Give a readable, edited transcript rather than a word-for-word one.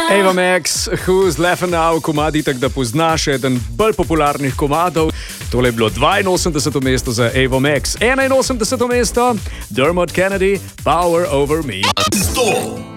Ava Max, Who's Laughing Now, komad itak, da poznaš, eden bolj popularnih komadov. Tole je bilo 82. mesto za Ava Max. 81. mesto, Dermot Kennedy, Power Over Me. 100.